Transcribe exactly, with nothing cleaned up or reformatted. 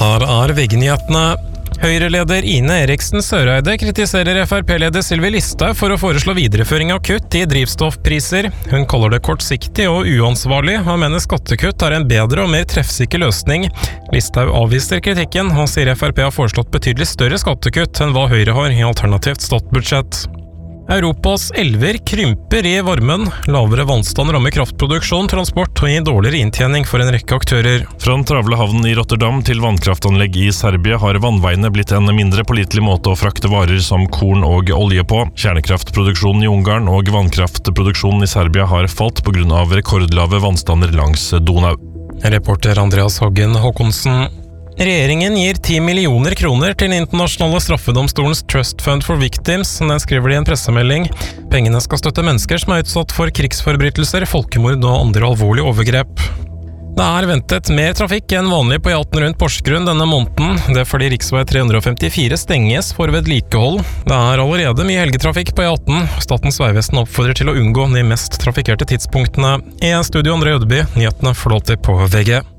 Her er V G-nyhetene. Høyre-leder Ine Eriksen Søreide kritiserer F R P-leder Sylvi Listhaug for å foreslå videreføring av kutt i drivstoffpriser. Hun kaller det kortsiktig og uansvarlig, og mener skattekutt er en bedre og mer treffsikker løsning. Listhaug avviser kritikken, og sier F R P har foreslått betydelig større skattekutt enn hva Høyre har i alternativt statsbudsjett. Europas elver krymper i varmen. Lavere vannstand rammer kraftproduksjon, transport og gir dårligere inntjening for en rekke aktører. Fra den travle havnen i Rotterdam til vannkraftanlegg i Serbia har vannveiene blitt en mindre pålitelig måte å frakte varer som korn og olje på. Kjernekraftproduksjonen i Ungarn og vannkraftproduksjonen i Serbia har falt på grunn av rekordlave vannstander langs Donau. Reporter Andreas Hoggen Håkonsen. Regjeringen gir ti millioner kroner til den internasjonale straffedomstolens Trust Fund for Victims, den skriver de i en pressemelding. Pengene skal støtte mennesker som er utsatt for krigsforbrytelser, folkemord og andre alvorlige overgrep. Det er ventet mer trafikk enn vanlig på E atten rundt Porsgrunn denne måneden. Det er fordi riksvei tre hundre femtifire stenges for vedlikehold. Det er allerede mye helgetrafikk på E atten. Statens vegvesen oppfordrer til å unngå de mest trafikkerte tidspunktene. I studio André Ødeby, nyhetene får du alltid på V G.